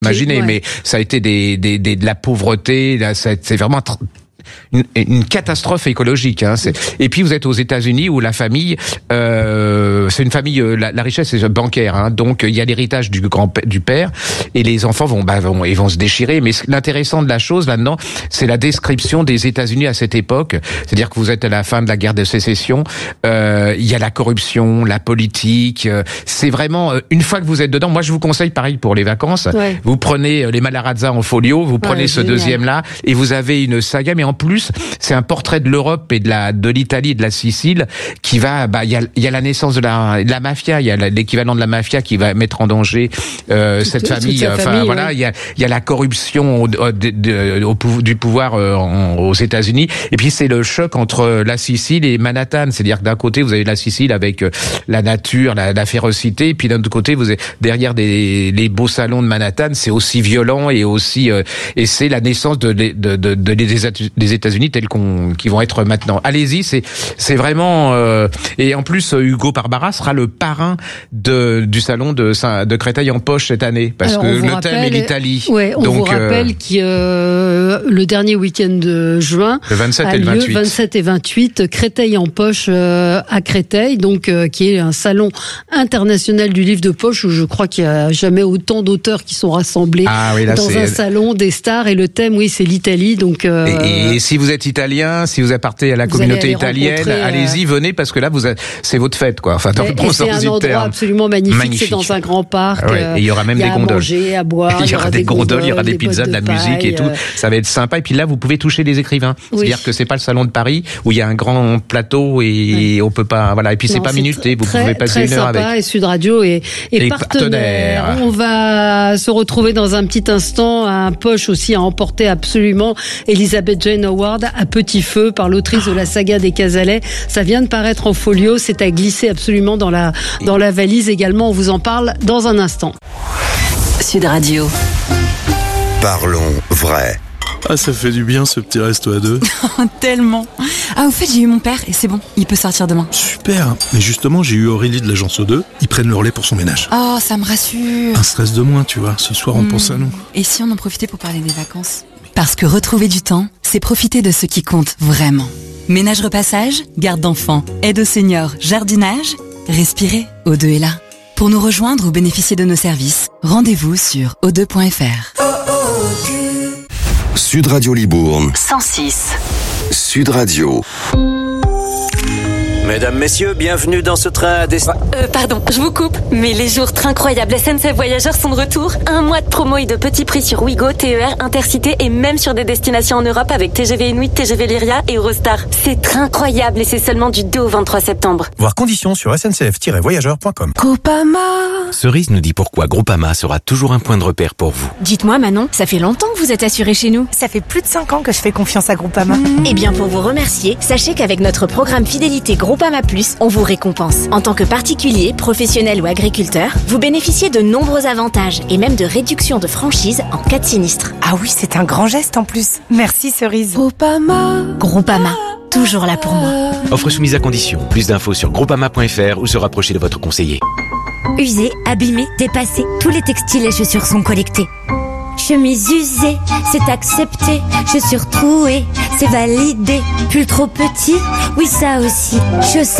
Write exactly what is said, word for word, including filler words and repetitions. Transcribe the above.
Imaginez, ouais. mais ça a été des, des, des de la pauvreté. Là, ça, c'est vraiment tr- Une, une catastrophe écologique. Hein. C'est, et puis vous êtes aux États-Unis où la famille, euh, c'est une famille, la, la richesse est bancaire, hein, donc il y a l'héritage du grand du père et les enfants vont, bah, vont, ils vont se déchirer. Mais l'intéressant de la chose là-dedans, c'est la description des États-Unis à cette époque. C'est-à-dire que vous êtes à la fin de la guerre de sécession. Euh, il y a la corruption, la politique. Euh, c'est vraiment une fois que vous êtes dedans. Moi, je vous conseille pareil pour les vacances. Ouais. Vous prenez les Malarazza en folio, vous prenez ouais, ce deuxième-là et vous avez une saga, mais en plus, c'est un portrait de l'Europe et de la de l'Italie et de la Sicile qui va. Bah, il y a il y a la naissance de la de la mafia. Il y a l'équivalent de la mafia qui va mettre en danger euh, cette toute, famille. Toute enfin famille, voilà, ouais. il y a il y a la corruption au, de, de, au, du pouvoir euh, en, aux États-Unis. Et puis c'est le choc entre la Sicile et Manhattan. C'est-à-dire que d'un côté vous avez la Sicile avec euh, la nature, la, la férocité, et puis d'un autre côté vous avez derrière des les beaux salons de Manhattan, c'est aussi violent et aussi euh, et c'est la naissance de de de, de, de des, des États-Unis tels qu'on qui vont être maintenant. Allez-y, c'est c'est vraiment euh, et en plus Hugo Barbara sera le parrain de du salon de Saint, de Créteil en Poche cette année parce Alors, que le rappelle, thème est l'Italie. Ouais, on Donc, vous rappelle euh, que euh, le dernier week-end de juin, le vingt-sept a et le lieu, vingt-huit vingt-sept et vingt-huit, Créteil en Poche euh, à Créteil, donc euh, qui est un salon international du livre de poche où je crois qu'il y a jamais autant d'auteurs qui sont rassemblés ah, oui, là, dans c'est... un salon des stars et le thème oui c'est l'Italie donc. Euh, et, et si vous êtes italien, si vous appartenez à la communauté italienne, allez-y, venez parce que là vous êtes, c'est votre fête quoi. Enfin dans le bon sens du terme. C'est un endroit absolument magnifique. magnifique. C'est dans un grand parc. Ouais, et il y aura même il y a des gondoles. À manger, à boire. Il y aura des gondoles, il y aura des pizzas, de la musique et tout. Euh... Ça va être sympa. Et puis là, vous pouvez toucher les écrivains. Oui. C'est-à-dire que c'est pas le salon de Paris où il y a un grand plateau et oui. on peut pas. Voilà. Et puis non, c'est pas minuté. Vous très, pouvez passer une heure avec. Et Sud Radio est, est partenaire. partenaire. On va se retrouver dans un petit instant. Un poche aussi à emporter absolument. Elizabeth Jane Howard à Petit Feu par l'autrice de la saga des Casalets. Ça vient de paraître en folio. C'est à glisser absolument dans la dans la valise également. On vous en parle dans un instant. Sud Radio. Parlons vrai. Ah, ça fait du bien ce petit resto à deux. Tellement. Ah, au fait, j'ai eu mon père et c'est bon, il peut sortir demain. Super. Mais justement, j'ai eu Aurélie de l'agence O deux. Ils prennent le relais pour son ménage. Oh, ça me rassure. Un stress de moins, tu vois. Ce soir, on mmh. pense à nous. Et si on en profitait pour parler des vacances ? Parce que retrouver du temps, c'est profiter de ce qui compte vraiment. Ménage repassage, garde d'enfants, aide aux seniors, jardinage. Respirez, O deux est là. Pour nous rejoindre ou bénéficier de nos services, rendez-vous sur o deux point f r. Sud Radio Libourne cent six. Sud Radio. Mesdames, messieurs, bienvenue dans ce train à destination. Euh, pardon, je vous coupe, mais les jours incroyables S N C F Voyageurs sont de retour. Un mois de promo et de petits prix sur Ouigo, T E R, Intercité et même sur des destinations en Europe avec T G V Inuit, T G V Lyria et Eurostar. C'est incroyable et c'est seulement du deux au vingt-trois septembre. Voir conditions sur s n c f tiret voyageurs point com. Groupama. Cerise nous dit pourquoi Groupama sera toujours un point de repère pour vous. Dites-moi Manon, ça fait longtemps que vous êtes assurée chez nous. Ça fait plus de cinq ans que je fais confiance à Groupama. Mmh. Eh bien pour vous remercier, sachez qu'avec notre programme fidélité Groupama Plus, on vous récompense. En tant que particulier, professionnel ou agriculteur, vous bénéficiez de nombreux avantages et même de réductions de franchise en cas de sinistre. Ah oui, c'est un grand geste en plus. Merci Cerise. Groupama. Groupama. Toujours là pour moi. Offre soumise à condition. Plus d'infos sur groupama point f r ou se rapprocher de votre conseiller. Usés, abîmés, dépassés, tous les textiles et chaussures sont collectés. Chemise usée, c'est accepté. Chaussures trouées, c'est validé. Pull trop petit, oui ça aussi. Chaussettes